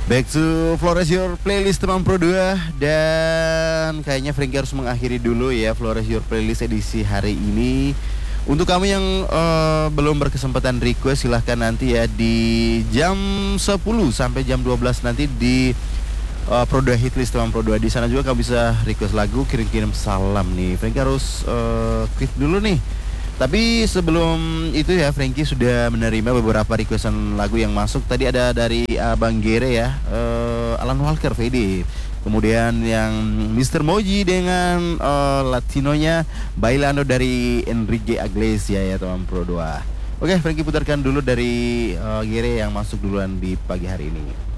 Back to Flores Your Playlist teman Pro 2. Dan kayaknya Frankie harus mengakhiri dulu ya Flores Your Playlist edisi hari ini. Untuk kamu yang belum berkesempatan request, silahkan nanti ya di jam 10 sampai jam 12 nanti di Pro 2 Hitlist teman Pro 2. Di sana juga kamu bisa request lagu, kirim-kirim salam nih. Frankie harus quit dulu nih. Tapi sebelum itu ya, Frankie sudah menerima beberapa requestan lagu yang masuk. Tadi ada dari Abang Gere ya, Alan Walker VD. Kemudian yang Mr. Moji dengan Latinonya Bailando dari Enrique Iglesias ya teman Pro 2. Oke, Frankie putarkan dulu dari Gere yang masuk duluan di pagi hari ini.